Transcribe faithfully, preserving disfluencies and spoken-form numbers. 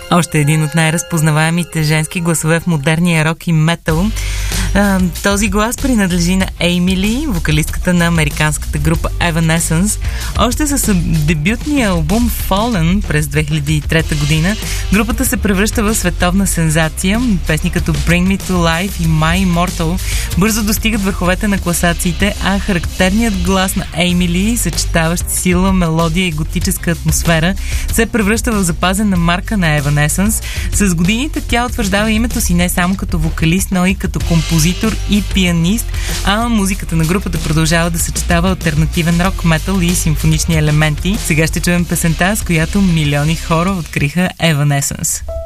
Още един от най-разпознаваемите женски гласове в модерния рок и метал. А, този глас принадлежи на Ейми Ли, вокалистката на американската група Evanescence. Още с дебютния албум Fallen през две хиляди и трета година групата се превръща в световна сензация. Песни като Bring Me to Life и My Immortal бързо достигат върховете на класациите, а характерният глас на Ейми Ли, съчетаващ сила, мелодия и готическа атмосфера, се превръща в запазена марка на Evanescence. С годините тя утвърждава името си не само като вокалист, но и като композитор и пианист, а музиката на групата продължава да съчетава алтернативен рок, метал и симфонични елементи. Сега ще чуем песента, с която милиони хора откриха Evanescence.